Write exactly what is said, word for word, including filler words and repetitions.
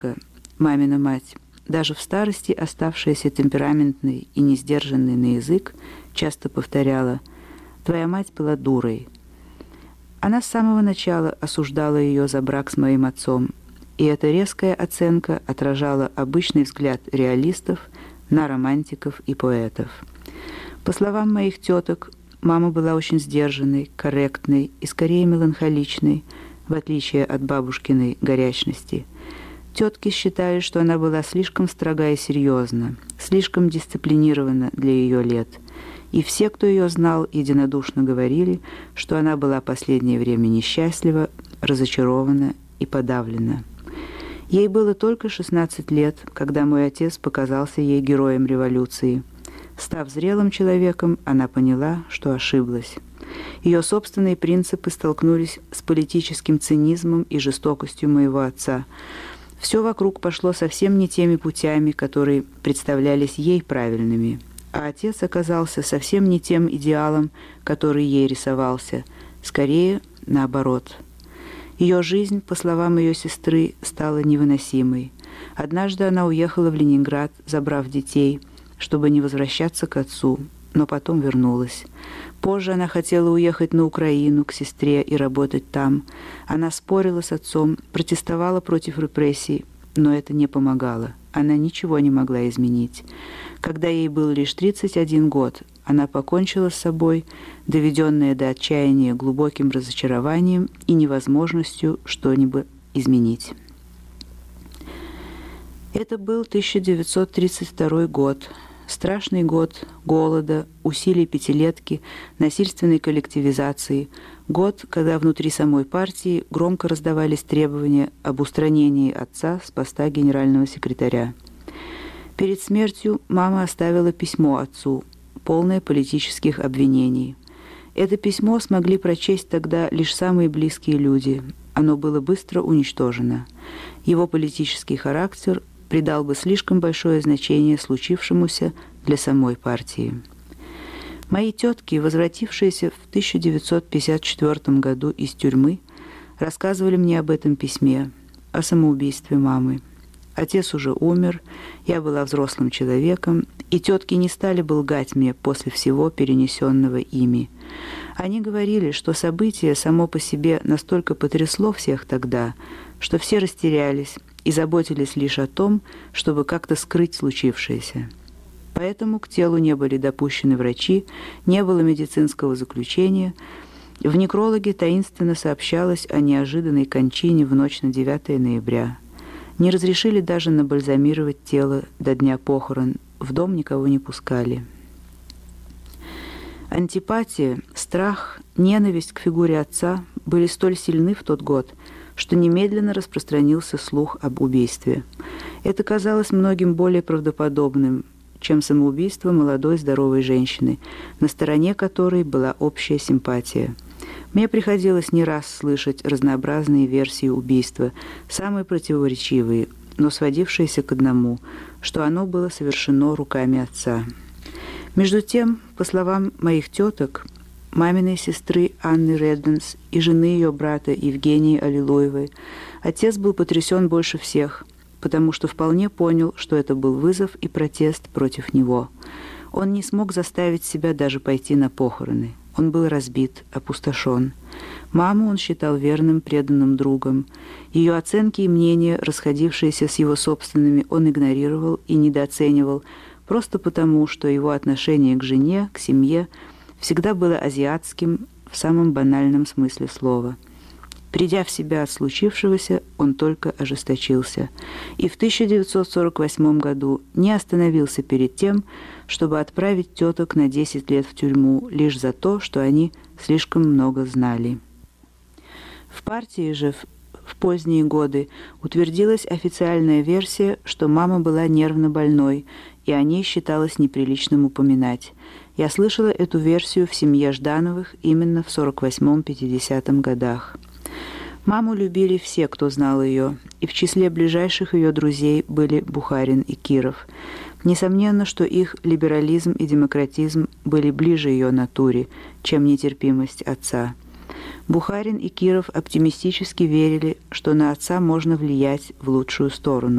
мамина мать, даже в старости оставшаяся темпераментной и несдержанной на язык, часто повторяла: «Твоя мать была дурой». Она с самого начала осуждала ее за брак с моим отцом, и эта резкая оценка отражала обычный взгляд реалистов на романтиков и поэтов. По словам моих теток, мама была очень сдержанной, корректной и скорее меланхоличной, в отличие от бабушкиной горячности. Тетки считали, что она была слишком строга и серьезна, слишком дисциплинирована для ее лет, и все, кто ее знал, единодушно говорили, что она была последнее время несчастлива, разочарована и подавлена. Ей было только шестнадцать лет, когда мой отец показался ей героем революции. Став зрелым человеком, она поняла, что ошиблась. Ее собственные принципы столкнулись с политическим цинизмом и жестокостью моего отца. Все вокруг пошло совсем не теми путями, которые представлялись ей правильными, а отец оказался совсем не тем идеалом, который ей рисовался, скорее наоборот. Ее жизнь, по словам ее сестры, стала невыносимой. Однажды она уехала в Ленинград, забрав детей, чтобы не возвращаться к отцу, но потом вернулась. Позже она хотела уехать на Украину к сестре и работать там. Она спорила с отцом, протестовала против репрессий, но это не помогало. Она ничего не могла изменить. Когда ей был лишь тридцать один год, она покончила с собой, доведенная до отчаяния глубоким разочарованием и невозможностью что-нибудь изменить. Это был тысяча девятьсот тридцать второй год. Страшный год голода, усилий пятилетки, насильственной коллективизации. Год, когда внутри самой партии громко раздавались требования об устранении отца с поста генерального секретаря. Перед смертью мама оставила письмо отцу, полное политических обвинений. Это письмо смогли прочесть тогда лишь самые близкие люди. Оно было быстро уничтожено. Его политический характер придал бы слишком большое значение случившемуся для самой партии. Мои тетки, возвратившиеся в тысяча девятьсот пятьдесят четвёртом году из тюрьмы, рассказывали мне об этом письме, о самоубийстве мамы. Отец уже умер, я была взрослым человеком, и тетки не стали бы лгать мне после всего перенесенного ими. Они говорили, что событие само по себе настолько потрясло всех тогда, что все растерялись и заботились лишь о том, чтобы как-то скрыть случившееся. Поэтому к телу не были допущены врачи, не было медицинского заключения. В некрологе таинственно сообщалось о неожиданной кончине в ночь на девятое ноября. Не разрешили даже набальзамировать тело до дня похорон, в дом никого не пускали. Антипатия, страх, ненависть к фигуре отца были столь сильны в тот год, что немедленно распространился слух об убийстве. Это казалось многим более правдоподобным, чем самоубийство молодой здоровой женщины, на стороне которой была общая симпатия. Мне приходилось не раз слышать разнообразные версии убийства, самые противоречивые, но сводившиеся к одному, что оно было совершено руками отца. Между тем, по словам моих теток, маминой сестры Анны Редденс и жены ее брата Евгении Аллилуевой, отец был потрясен больше всех, потому что вполне понял, что это был вызов и протест против него. Он не смог заставить себя даже пойти на похороны. Он был разбит, опустошен. Маму он считал верным, преданным другом. Ее оценки и мнения, расходившиеся с его собственными, он игнорировал и недооценивал, просто потому, что его отношение к жене, к семье всегда было азиатским в самом банальном смысле слова. Придя в себя от случившегося, он только ожесточился. И в тысяча девятьсот сорок восьмом году не остановился перед тем, чтобы отправить теток на десять лет в тюрьму лишь за то, что они слишком много знали. В партии же в поздние годы утвердилась официальная версия, что мама была нервно больной, и о ней считалось неприличным упоминать. Я слышала эту версию в семье Ждановых именно в сорок восьмом — пятидесятом годах. Маму любили все, кто знал ее, и в числе ближайших ее друзей были Бухарин и Киров. Несомненно, что их либерализм и демократизм были ближе ее натуре, чем нетерпимость отца. Бухарин и Киров оптимистически верили, что на отца можно влиять в лучшую сторону.